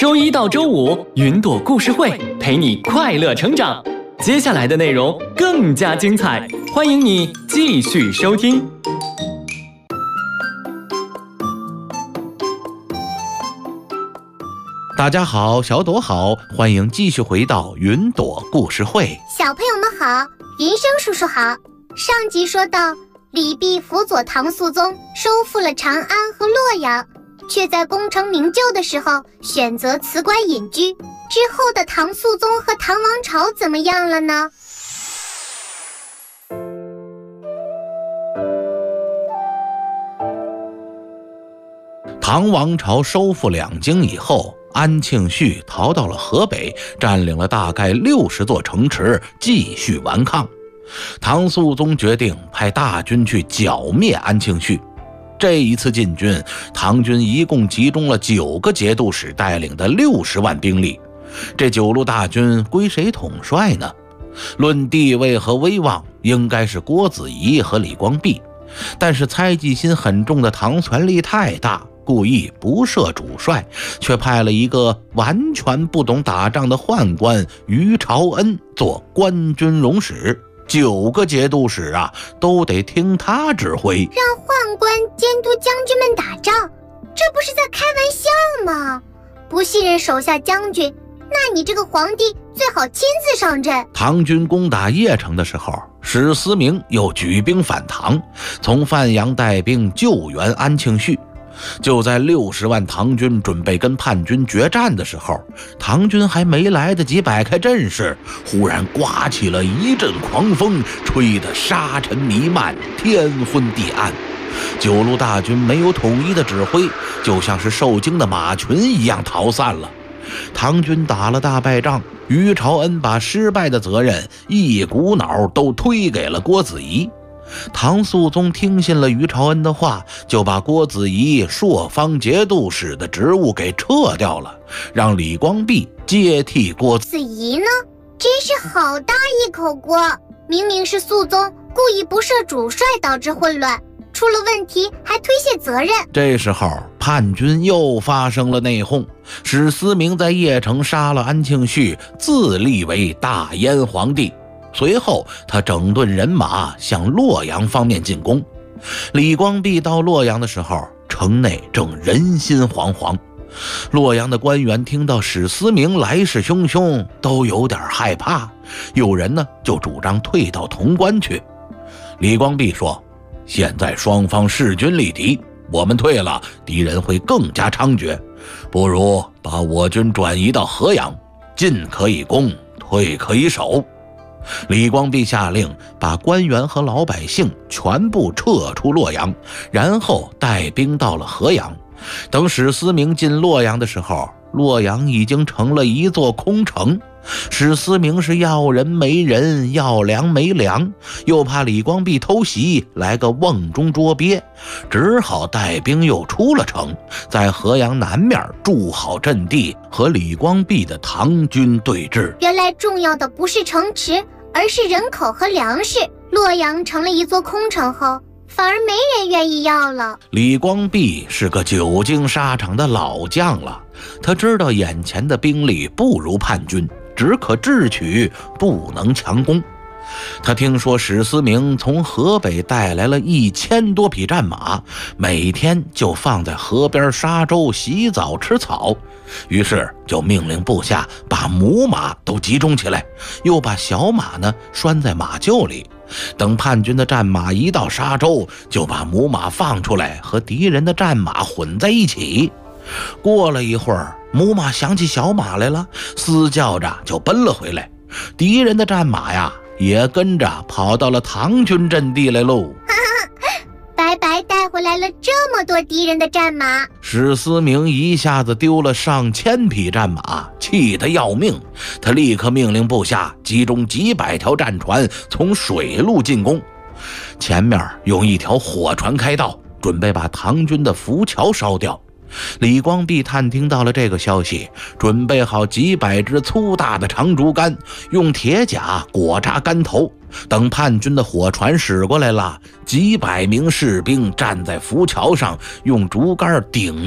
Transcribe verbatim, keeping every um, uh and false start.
周一到周五，云朵故事会陪你快乐成长。接下来的内容更加精彩，欢迎你继续收听。 大家好，小朵好，欢迎继续回到云朵故事会。 小朋友们好，云生叔叔好。上集说到，李泌辅佐唐肃宗收复了长安和洛阳，却在功成名就的时候选择辞官隐居。之后的唐肃宗和唐王朝怎么样了呢？ 唐王朝收复两京以后，安庆绪逃到了河北，占领了大概六十座城池，继续顽抗。唐肃宗决定派大军去剿灭安庆绪。这一次进军，唐军一共集中了九个节度使带领的六十万兵力。这九路大军归谁统帅呢？论地位和威望，应该是郭子仪和李光弼，但是猜忌心很重的唐权力太大，故意不设主帅，却派了一个完全不懂打仗的宦官于朝恩做官军容使。九个节度使啊，都得听他指挥， 让宦官监督将军们打仗，这不是在开玩笑吗？不信任手下将军，那你这个皇帝最好亲自上阵。 唐军攻打邺城的时候，史思明又举兵反唐，从范阳带兵救援安庆绪。就在六十万唐军准备跟叛军决战的时候，唐军还没来得及摆开阵势，忽然刮起了一阵狂风，吹得沙尘弥漫，天昏地暗。九路大军没有统一的指挥，就像是受惊的马群一样逃散了。唐军打了大败仗，于朝恩把失败的责任一股脑都推给了郭子仪。唐肃宗听信了于朝恩的话，就把郭子仪朔方节度使的职务给撤掉了，让李光弼接替郭子仪呢，真是好大一口锅。明明是肃宗故意不设主帅导致混乱，出了问题还推卸责任。 这时候叛军又发生了内讧，史思明在邺城杀了安庆绪，自立为大燕皇帝。随后他整顿人马向洛阳方面进攻。李光弼到洛阳的时候，城内正人心惶惶。洛阳的官员听到史思明来势汹汹，都有点害怕，有人呢就主张退到潼关去。李光弼说，现在双方势均力敌，我们退了，敌人会更加猖獗，不如把我军转移到河阳，进可以攻，退可以守。李光弼下令把官员和老百姓全部撤出洛阳，然后带兵到了河阳。等史思明进洛阳的时候，洛阳已经成了一座空城。史思明是要人没人，要粮没粮，又怕李光弼偷袭来个瓮中捉鳖，只好带兵又出了城，在河阳南面筑好阵地，和李光弼的唐军对峙。 原来重要的不是城池，而是人口和粮食。洛阳成了一座空城后，反而没人愿意要了。 李光弼是个久经沙场的老将了，他知道眼前的兵力不如叛军，只可智取，不能强攻。他听说史思明从河北带来了一千多匹战马，每天就放在河边沙洲洗澡吃草，于是就命令部下把母马都集中起来，又把小马呢拴在马厩里。等叛军的战马一到沙洲，就把母马放出来和敌人的战马混在一起。过了一会儿，母马想起小马来了，嘶叫着就奔了回来。敌人的战马呀，也跟着跑到了唐军阵地来喽。 白白带回来了这么多敌人的战马。 史思明一下子丢了上千匹战马，气得要命。他立刻命令部下集中几百条战船，从水路进攻。前面用一条火船开道，准备把唐军的浮桥烧掉。李光弼探听到了这个消息，准备好几百支粗大的长竹竿，用铁甲裹扎竿头。等叛军的火船驶过来了，几百名士兵站在浮桥上，用竹竿顶